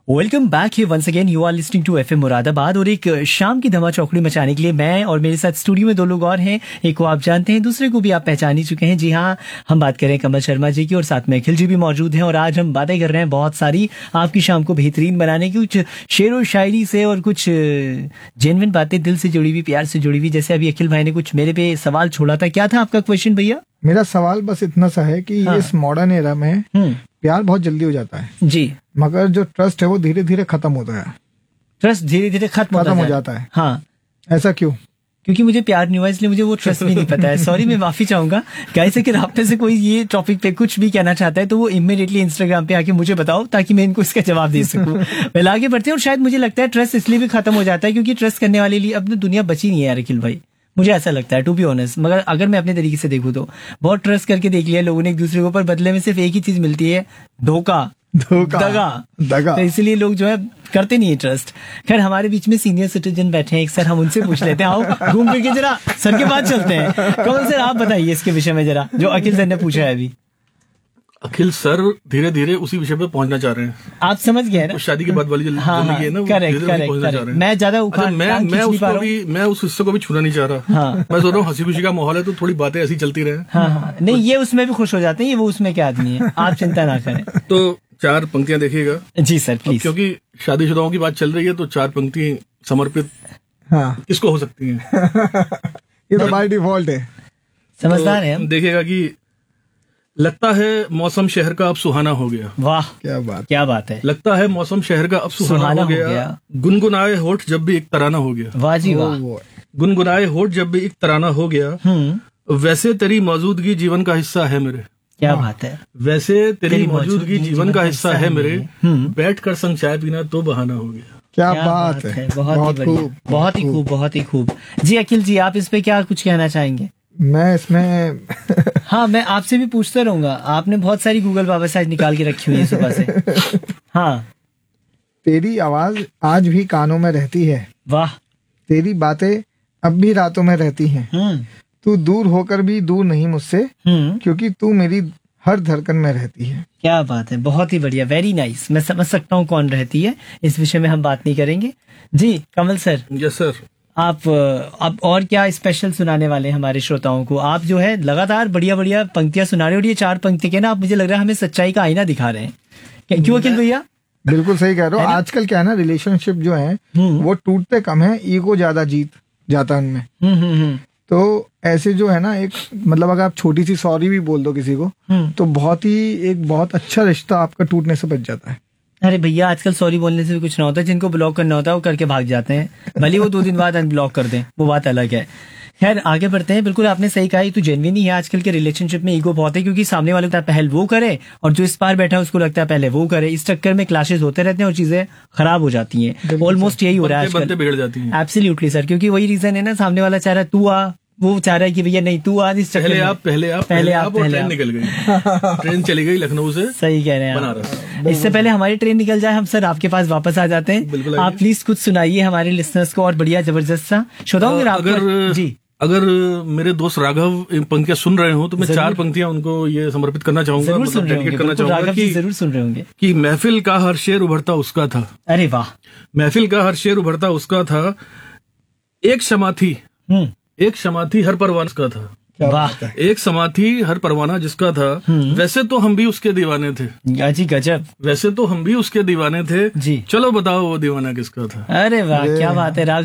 Welcome back here once again. You are listening to FM Moradabad और एक शाम की धमा चौकड़ी मचाने के लिए मैं और मेरे साथ स्टूडियो में दो लोग और हैं। एक को आप जानते हैं, दूसरे को भी आप पहचान ही चुके हैं। जी हाँ, हम बात कर रहे हैं कमल शर्मा जी की और साथ में अखिल जी भी मौजूद हैं। और आज हम बातें कर रहे हैं बहुत सारी आपकी शाम को बेहतरीन बनाने की, कुछ शेर और शायरी से और कुछ जेन्युइन बातें दिल से जुड़ी हुई, प्यार से जुड़ी हुई। जैसे अभी अखिल भाई ने कुछ मेरे पे सवाल छोड़ा था। क्या था आपका क्वेश्चन भैया? मेरा सवाल बस इतना सा है कि इस मॉडर्न एरा में प्यार बहुत जल्दी हो जाता है जी, मगर जो ट्रस्ट है वो धीरे धीरे खत्म होता है। ट्रस्ट धीरे धीरे खत्म हो जाता है। हाँ, ऐसा क्यों? क्योंकि मुझे प्यार नहीं हुआ इसलिए मुझे वो ट्रस्ट भी नहीं पता है। सॉरी, मैं माफी चाहूंगा। कैसे कि आप में से कोई ये टॉपिक पे कुछ भी कहना चाहता है तो वो इमीडिएटली इंस्टाग्राम पे आके मुझे बताओ ताकि मैं इनको इसका जवाब दे सकूं। पहले आगे बढ़ते हैं। और शायद मुझे लगता है ट्रस्ट इसलिए भी खत्म हो जाता है क्योंकि ट्रस्ट करने वाले लिए अब तो दुनिया बची नहीं है यार अखिल भाई, मुझे ऐसा लगता है टू बी ऑनेस्ट। मगर अगर मैं अपने तरीके से देखूं तो बहुत ट्रस्ट करके देख लिया लोगों ने एक दूसरे के ऊपर, बदले में सिर्फ एक ही चीज मिलती है, धोखा, दगा। तो इसलिए लोग जो है करते नहीं है ट्रस्ट। खैर, हमारे बीच में सीनियर सिटीजन बैठे हैं एक सर, हम उनसे पूछ लेते हैं। आओ घूम फिर के जरा सर के पास चलते हैं। कमल सर, आप बताइए इसके विषय में जरा, जो अखिल सर ने पूछा है अभी। अखिल सर धीरे धीरे उसी विषय पे पहुंचना चाह रहे हैं। आप समझ गए ना, शादी के बाद वाली जिंदगी है ना, करेक्ट। मैं ज्यादा मैं उस हिस्से को भी छूना नहीं चाह रहा। हाँ। मैं सोच रहा हूँ हंसी खुशी का माहौल है तो थोड़ी बातें ऐसी चलती रहे। हाँ, नहीं ये उसमें भी खुश हो जाते हैं, ये वो उसमें क्या आदमी है, आप चिंता ना करें। तो 4 पंक्तियां देखिएगा। जी सर प्लीज। क्योंकि शादीशुदाओं की बात चल रही है तो 4 पंक्ति समर्पित किसको हो सकती है? ये तो बाय डिफॉल्ट है। समझदार है। देखिएगा कि लगता है मौसम शहर का अब सुहाना हो गया। वाह, क्या बात है। लगता है मौसम शहर का अब सुहाना हो गया। गुनगुनाए होठ जब भी एक तराना हो गया। वाह जी वाह। गुनगुनाए होठ जब भी एक तराना हो गया। वैसे तेरी मौजूदगी जीवन का हिस्सा है मेरे। क्या बात है। वैसे तेरी मौजूदगी जीवन का हिस्सा है मेरे। बैठ कर संग चाय पीना तो बहाना हो गया। क्या बात है। बहुत ही खूब, बहुत ही खूब, बहुत ही खूब। जी अखिल जी, आप इस पे क्या कुछ कहना चाहेंगे? मैं इसमें हाँ, मैं आपसे भी पूछता रहूंगा। आपने बहुत सारी गूगल बाबा साइज निकाल के रखी हुई है सुबह से। हाँ। तेरी आवाज आज भी कानों में रहती है। वाह। तेरी बातें अब भी रातों में रहती हैं। तू दूर होकर भी दूर नहीं मुझसे, क्योंकि तू मेरी हर धड़कन में रहती है। क्या बात है, बहुत ही बढ़िया, वेरी नाइस। मैं समझ सकता हूँ कौन रहती है, इस विषय में हम बात नहीं करेंगे। जी कमल सर। Yes sir. आप अब और क्या स्पेशल सुनाने वाले हैं हमारे श्रोताओं को? आप जो है लगातार बढ़िया बढ़िया पंक्तियां सुना रहे हो और ये 4 पंक्ति के ना, आप मुझे लग रहा है हमें सच्चाई का आईना दिखा रहे हैं। क्यों अखिल भैया? बिल्कुल सही कह रहे हो। आजकल क्या है ना, रिलेशनशिप जो है वो टूटते कम है, ईगो ज्यादा जीत जाता है उनमें। तो ऐसे जो है ना, एक मतलब अगर आप छोटी सी सॉरी भी बोल दो किसी को तो बहुत अच्छा रिश्ता आपका टूटने से बच जाता है। अरे भैया, आजकल सॉरी बोलने से भी कुछ ना होता है। जिनको ब्लॉक करना होता है वो करके भाग जाते हैं, भले वो 2 दिन बाद अनब्लॉक कर दें, वो बात अलग है। खैर आगे बढ़ते हैं। बिल्कुल आपने सही कहा, ये तो जेन्युइन ही है। आजकल के रिलेशनशिप में ईगो बहुत है, क्योंकि सामने वाले को पहले वो करे और जो इस पार बैठा है उसको लगता है पहले वो करे। इस चक्कर में क्लैशेस होते रहते हैं और चीजें खराब हो जाती हैं। ऑलमोस्ट यही हो रहा है आजकल, बिगड़ जाती हैं। एब्सोल्युटली सर, क्योंकि वही रीजन है ना, सामने वाला चाह रहा है तू आ, वो चाह रहा है कि भैया नहीं तू आज इस पहले आप ट्रेन निकल गई। ट्रेन चली गई लखनऊ से। सही कह रहे हैं आप। इससे पहले हमारी ट्रेन निकल जाए हम सर आपके पास वापस आ जाते हैं। आप प्लीज कुछ सुनाइए हमारे लिसनर्स को और बढ़िया जबरदस्त सा श्रोताओं। अगर मेरे दोस्त राघव पंक्तियां सुन रहे हो तो मैं 4 पंक्तियां उनको ये समर्पित करना चाहूंगा, डेडिकेट करना चाहूंगा कि जरूर सुन रहे होंगे कि महफिल का हर शेर उभरता उसका था। अरे वाह। महफिल का हर शेर उभरता उसका था। एक क्षमा थी हर परवाना जिसका था। वाह। एक क्षमा थी हर परवाना जिसका था। वैसे तो हम भी उसके दीवाने थे। जी गजब। वैसे तो हम भी उसके दीवाने थे जी। चलो बताओ वो दीवाना किसका था? अरे वाह, क्या बात है।